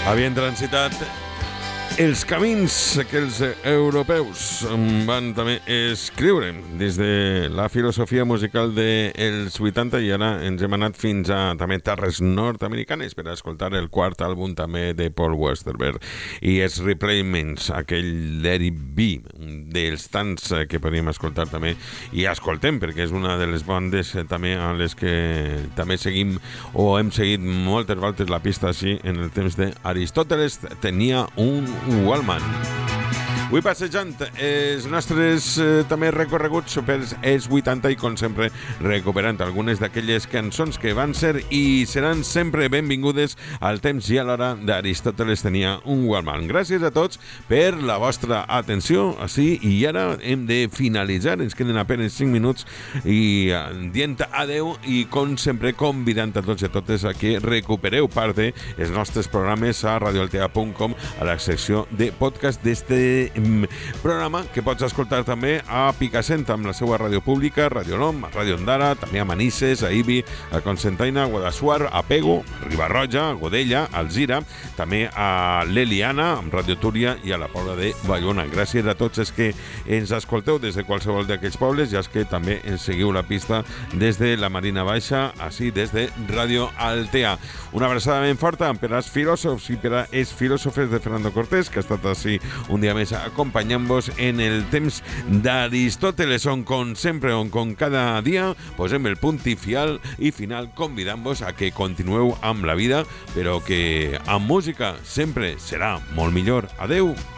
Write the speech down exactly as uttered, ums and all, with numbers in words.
Havien transitat els camins que els europeus van també escriure des de la filosofia musical dels vuitanta i ara ens hem anat fins a també terres nord-americanes per a escoltar el quart àlbum també de Paul Westerberg i els Replacements, aquell Let It Be, un dels tants que podríem escoltar també i escoltem perquè és una de les bandes també a les que també seguim o hem seguit moltes voltes la pista així en el temps d'Aristòteles tenia un Wallman. Avui passejant els nostres eh, també recorreguts per els vuitanta i com sempre recuperant algunes d'aquelles cançons que van ser i seran sempre benvingudes al temps i a l'hora d'Aristòteles tenia un Wallman. Gràcies a tots per la vostra atenció així i ara hem de finalitzar, ens queden apenas cinc minuts i eh, dient adeu i com sempre convidant a tots i a totes a que recupereu part dels nostres programes a radioaltea punt com a la secció de podcast d'este programa que pots escoltar també a Picassent amb la seva ràdio pública, Radio Nom, a Ràdio Ondara, també a Manises, a Ibi, a Cocentaina, a Guadassuar, a Pego, a Ribarroja, a Godella, a Alzira, també a l'Eliana, amb Ràdio Túria i a la Pobla de Bayona. Gràcies a tots els que ens escolteu des de qualsevol d'aquells pobles i els que també ens seguiu la pista des de la Marina Baixa, així des de Ràdio Altea. Una abraçada ben forta per als filòsofs i per a els filòsofes de Fernando Cortés, que ha estat així un dia més acompanyant-vos en el temps d'Aristòteles, on com sempre, on com cada dia posem el punt i final i final convidant-vos a que continueu amb la vida, però que amb música sempre serà molt millor. Adeu!